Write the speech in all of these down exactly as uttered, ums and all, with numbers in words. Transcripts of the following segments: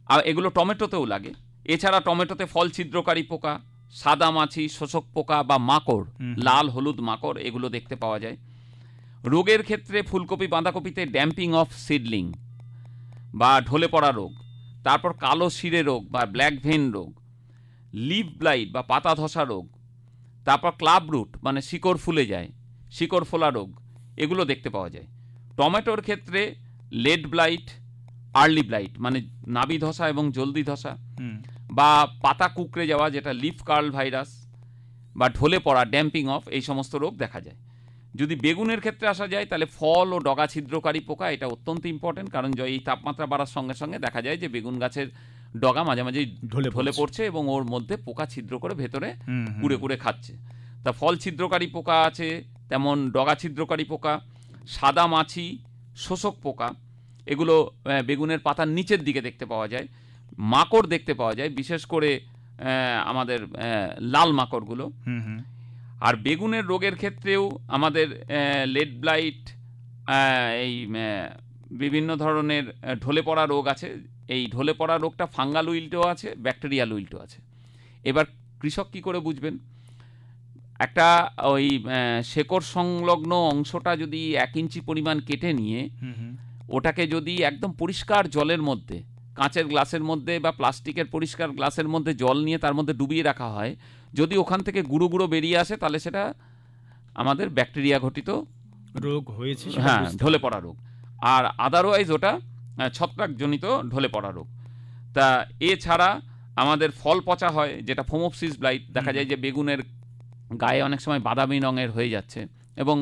আর এগুলো টমেটোতেও লাগে। এছাড়া টমেটোতে ফল ছিদ্রকারী পোকা, সাদা মাছি, শোষক পোকা বা মাকড়, লাল হলুদ মাকড়, এগুলো দেখতে পাওয়া যায়। রোগের ক্ষেত্রে ফুলকপি বাঁধাকপিতে ড্যাম্পিং অফ সিডলিং বা ঢলে পড়া রোগ, তারপর কালো শিরে রোগ বা ব্ল্যাক ভেন রোগ, লিভ ব্লাইট বা পাতা ধসা রোগ, তারপর ক্লাব রুট মানে শিকড় ফুলে যায়, শিকড় ফোলা রোগ, এগুলো দেখতে পাওয়া যায়। টমেটোর ক্ষেত্রে লেড ব্লাইট, আর্লি ব্লাইট মানে নাবি ধসা এবং জলদি ধসা, বা পাতা কুকড়ে যাওয়া যেটা লিফ কার্ল ভাইরাস, বা ঢলে পড়া ড্যাম্পিং অফ, এই সমস্ত রোগ দেখা যায়। যদি বেগুনের ক্ষেত্রে আসা যায় তাহলে ফল ও ডগা ছিদ্রকারী পোকা, এটা অত্যন্ত ইম্পর্টেন্ট, কারণ এই তাপমাত্রা বাড়ার সঙ্গে সঙ্গে দেখা যায় যে বেগুন গাছের ডগা মাঝে মাঝে ঢলে পড়ছে এবং ওর মধ্যে পোকা ছিদ্র করে ভেতরে কুড়ে কুড়ে খাচ্ছে। তা ফল ছিদ্রকারী পোকা আছে, তেমন ডগা ছিদ্রকারী পোকা, সাদা মাছি, শোষক পোকা, এগুলো বেগুনের পাতার নিচের দিকে দেখতে পাওয়া যায়। মাকড় দেখতে পাওয়া যায়, বিশেষ করে আমাদের লাল মাকড়গুলো। আর বেগুনের রোগের ক্ষেত্রেও আমাদের লেড ব্লাইট, এই বিভিন্ন ধরনের ঢলে পড়া রোগ আছে। এই ঢলে পড়া রোগটা ফাঙ্গাল উইল্টও আছে, ব্যাকটেরিয়াল উইল্টও আছে। এবার কৃষক কি করে বুঝবেন? একটা ওই শেকড় সংলগ্ন অংশটা যদি এক ইঞ্চি পরিমাণ কেটে নিয়ে ওটাকে যদি একদম পরিষ্কার জলের মধ্যে, কাঁচের গ্লাসের মধ্যে বা প্লাস্টিকের পরিষ্কার গ্লাসের মধ্যে জল নিয়ে তার মধ্যে ডুবিয়ে রাখা হয়, যদি ওখান থেকে গুঁড়ো গুঁড়ো বেরিয়ে আসে তাহলে সেটা আমাদের ব্যাকটেরিয়া ঘটিত রোগ হয়েছে, হ্যাঁ, ঢলে পড়া রোগ। আর আদারওয়াইজ ওটা ছত্রাকজনিত ঢলে পড়া রোগ। তা এছাড়া আমাদের ফল পচা হয়, যেটা ফোমোপসিস ব্লাইট। দেখা যায় যে বেগুনের গায়ে অনেক সময় বাদামি রঙের হয়ে যাচ্ছে এবং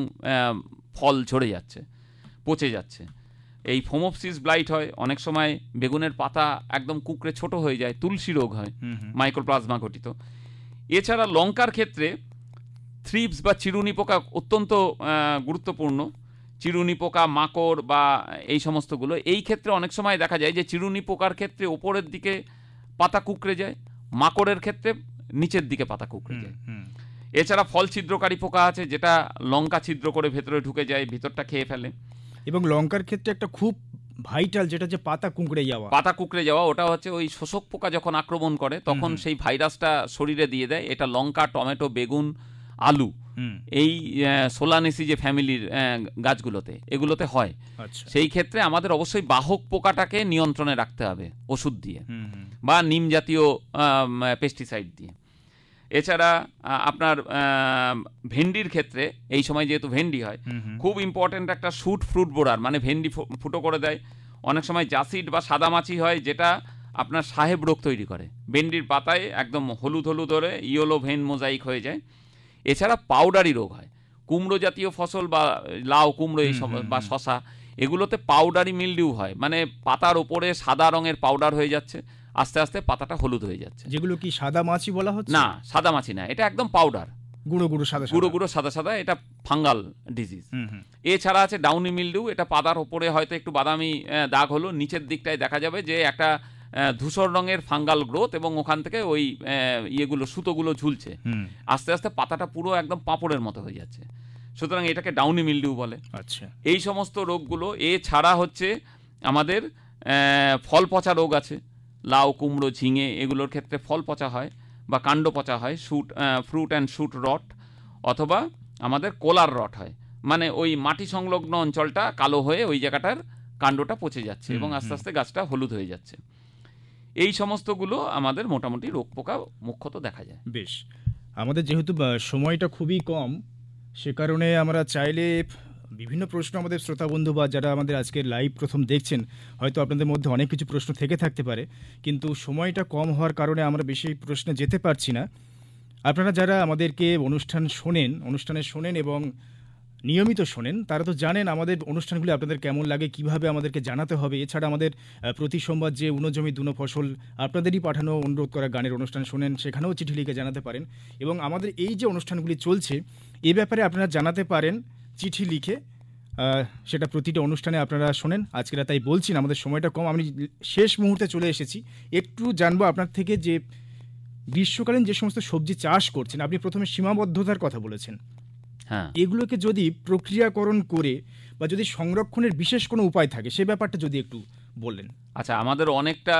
ফল ঝরে যাচ্ছে, পচে যাচ্ছে। এই ফোমোপসিস ব্লাইট হয়। অনেক সময় বেগুনের পাতা একদম কুকড়ে ছোট হয়ে যায়, তুলসী রোগ হয়, মাইক্রোপ্লাজমা ঘটিত। এছাড়া লঙ্কার ক্ষেত্রে থ্রিপস বা চিরুনি পোকা অত্যন্ত গুরুত্বপূর্ণ। চিরুনি পোকা, মাকড় বা এই সমস্তগুলো, এই ক্ষেত্রে অনেক সময় দেখা যায় যে চিরুনি পোকার ক্ষেত্রে ওপরের দিকে পাতা কুকড়ে যায়, মাকড়ের ক্ষেত্রে নিচের দিকে পাতা কুকড়ে যায়। এছাড়া ফল ছিদ্রকারী পোকা আছে, যেটা লঙ্কা ছিদ্র করে ভেতরে ঢুকে যায়, ভিতরটা খেয়ে ফেলে। এবং লঙ্কার ক্ষেত্রে একটা খুব ভাইটাল, যেটা যে পাতা কুঁকড়ে যাওয়া, পাতা কুঁকড়ে যাওয়া, ওটা হচ্ছে ওই শোষক পোকা যখন আক্রমণ করে তখন সেই ভাইরাসটা শরীরে দিয়ে দেয়। এটা লঙ্কা, টমেটো, বেগুন, আলু, এই সোলানেসি যে ফ্যামিলির গাছগুলোতে, এগুলোতে হয়। সেই ক্ষেত্রে আমাদের অবশ্যই বাহক পোকাটাকে নিয়ন্ত্রণে রাখতে হবে ওষুধ দিয়ে বা নিম জাতীয় পেস্টিসাইড দিয়ে। এছাড়া আপনার ভেন্ডির ক্ষেত্রে এই সময় যেহেতু ভেন্ডি হয়, খুব ইম্পর্টেন্ট একটা শুট ফ্রুট বোরার, মানে ভেন্ডি ফুটো করে দেয়। অনেক সময় জাসিড বা সাদামাছি হয়, যেটা আপনার সাহেব রোগ তৈরি করে। ভেন্ডির পাতায় একদম হলুদ হলুদ ধরে ইয়েলো ভেন মোজাইক হয়ে যায়। এছাড়া পাউডারি রোগ হয়, কুমড়ো জাতীয় ফসল বা লাউ, কুমড়ো এই সব বা শশা, এগুলোতে পাউডারি মিলডিউ হয়, মানে পাতার ওপরে সাদা রঙের পাউডার হয়ে যাচ্ছে, আস্তে আস্তে পাতাটা হলুদ হয়ে যাচ্ছে। যেগুলো কি সাদা মাছি বলা হচ্ছে? না, সাদা মাছি না, এটা একদম পাউডার, গুঁড়ো গুঁড়ো সাদা গুঁড়ো গুঁড়ো সাদা সাদা, এটা ফাঙ্গাল ডিজিজ। এছাড়া আছে ডাউনি মিলডিউ, এটা পাতার ওপরে হয়তো একটু বাদামি দাগ হলো, নিচের দিকটায় দেখা যাবে যে একটা ধূসর রঙের ফাঙ্গাল গ্রোথ এবং ওখান থেকে ওই ইয়েগুলো সুতোগুলো ঝুলছে, আস্তে আস্তে পাতাটা পুরো একদম পাঁপড়ের মতো হয়ে যাচ্ছে। সুতরাং এটাকে ডাউনি মিলডিউ বলে। আচ্ছা, এই সমস্ত রোগগুলো। এছাড়া হচ্ছে আমাদের ফল পচা রোগ আছে, লাউ, কুমড়ো, ঝিঙে, এগুলোর ক্ষেত্রে ফল পচা হয় বা কাণ্ড পচা হয়, শুট ফ্রুট অ্যান্ড শুট রট, অথবা আমাদের কোলার রট হয়, মানে ওই মাটি সংলগ্ন অঞ্চলটা কালো হয়ে ওই জায়গাটার কাণ্ডটা পচে যাচ্ছে এবং আস্তে আস্তে গাছটা হলুদ হয়ে যাচ্ছে। এই সমস্তগুলো আমাদের মোটামুটি রোগ পোকা মুখ্যত দেখা যায়। বেশ, আমাদের যেহেতু সময়টা খুবই কম, সে কারণে আমরা চাইলে বিভিন্ন প্রশ্ন আমাদের শ্রোতা বন্ধু বা যারা আমাদের আজকের লাইভ প্রথম দেখছেন, হয়তো আপনাদের মধ্যে অনেক কিছু প্রশ্ন থেকে থাকতে পারে, কিন্তু সময়টা কম হওয়ার কারণে আমরা বেশি প্রশ্নে যেতে পারছি না। আপনারা যারা আমাদেরকে অনুষ্ঠান শোনেন, অনুষ্ঠানে শোনেন এবং নিয়মিত শোনেন, তারা তো জানেন আমাদের অনুষ্ঠানগুলি আপনাদের কেমন লাগে, কিভাবে আমাদেরকে জানাতে হবে। এছাড়া আমাদের প্রতি সোমবার যে উনো জমি দুনো ফসল আপনাদেরই পাঠানো অনুরোধ করা গানের অনুষ্ঠান শোনেন, সেখানেও চিঠি লিখে জানাতে পারেন। এবং আমাদের এই যে অনুষ্ঠানগুলি চলছে, এ ব্যাপারে আপনারা জানাতে পারেন চিঠি লিখে, সেটা প্রতিটা অনুষ্ঠানে আপনারা শোনেন। আজকেরা তাই বলছি না, আমাদের সময়টা কম, আমি শেষ মুহূর্তে চলে এসেছি। একটু জানবো আপনার থেকে যে গ্রীষ্মকালীন যে সমস্ত সবজি চাষ করছেন, আপনি প্রথমে সীমাবদ্ধতার কথা বলেছেন, হ্যাঁ, এগুলোকে যদি প্রক্রিয়াকরণ করে বা যদি সংরক্ষণের বিশেষ কোনো উপায় থাকে, সে ব্যাপারটা যদি একটু বললেন। আচ্ছা, আমাদের অনেকটা